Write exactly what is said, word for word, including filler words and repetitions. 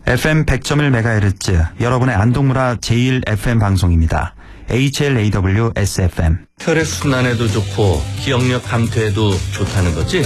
에프엠 백 점 일 메가헤르츠 여러분의 안동문화 제일 에프엠 방송입니다. 에이치엘에이더블유 에스에프엠. 혈액순환에도 좋고 기억력 감퇴에도 좋다는 거지?